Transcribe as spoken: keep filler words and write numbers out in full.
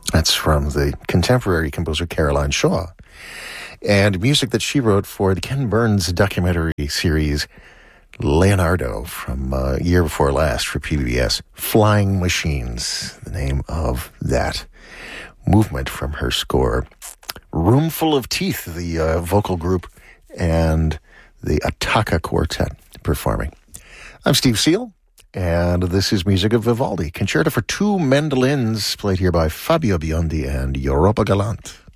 That's from the contemporary composer Caroline Shaw. And music that she wrote for the Ken Burns documentary series Leonardo from uh, year before last for P B S. Flying Machines, the name of that movement from her score. Roomful of Teeth, the uh, vocal group, and the Attacca Quartet performing. I'm Steve Seal, and this is music of Vivaldi. Concerto for two mandolins, played here by Fabio Biondi and Europa Galante.